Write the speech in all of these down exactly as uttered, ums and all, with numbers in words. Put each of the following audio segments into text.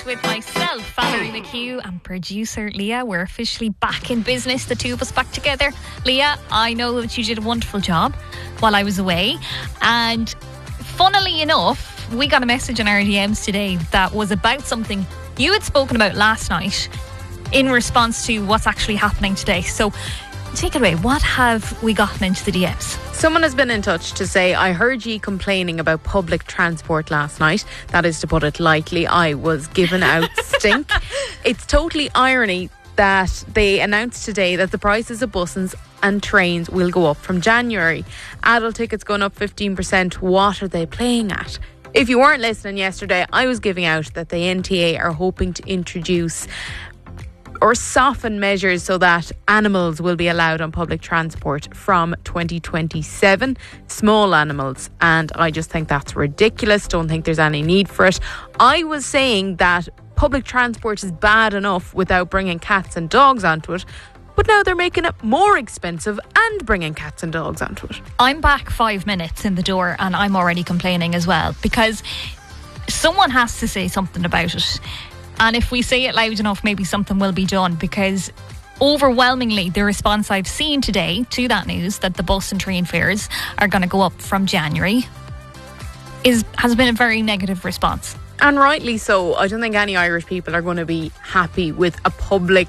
with myself, Valerie McHugh, and producer Leah. We're officially back in business, the two of us back together. Leah, I know that you did a wonderful job while I was away, and funnily enough, we got a message in our D Ms today that was about something you had spoken about last night in response to what's actually happening today. So take it away. What have we gotten into the D Ms? Someone has been in touch to say, I heard ye complaining about public transport last night. That is, to put it lightly, I was given out stink. It's totally irony that they announced today that the prices of buses and trains will go up from January. Adult tickets going up fifteen percent. What are they playing at? If you weren't listening yesterday, I was giving out that the N T A are hoping to introduce or soften measures so that animals will be allowed on public transport from twenty twenty-seven, small animals, and I just think that's ridiculous. Don't think there's any need for it. I was saying that public transport is bad enough without bringing cats and dogs onto it, but now they're making it more expensive and bringing cats and dogs onto it. I'm back five minutes in the door and I'm already complaining as well, because someone has to say something about it. And if we say it loud enough, maybe something will be done, because overwhelmingly the response I've seen today to that news that the bus and train fares are going to go up from January is has been a very negative response. And rightly so. I don't think any Irish people are going to be happy with a public,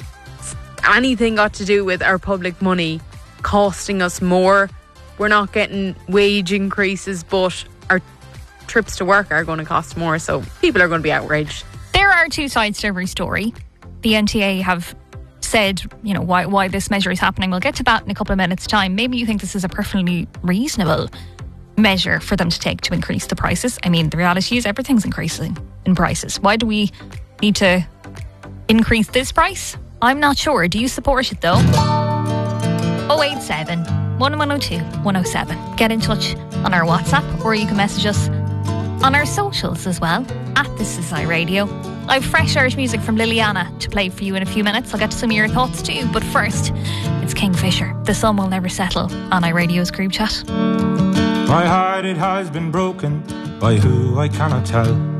anything got to do with our public money costing us more. We're not getting wage increases, but our trips to work are going to cost more, so people are going to be outraged. There are two sides to every story. The N T A have said, you know, why why this measure is happening. We'll get to that in a couple of minutes' time. Maybe you think this is a perfectly reasonable measure for them to take to increase the prices. I mean, the reality is everything's increasing in prices. Why do we need to increase this price? I'm not sure. Do you support it though? oh eight seven, one one oh two, one oh seven. Get in touch on our WhatsApp, or you can message us on our socials as well, at This Is iRadio. I have fresh Irish music from Liliana to play for you in a few minutes. I'll get to some of your thoughts too, but first, it's Kingfisher. The sun will never settle on iRadio's group chat. My heart, it has been broken by who I cannot tell.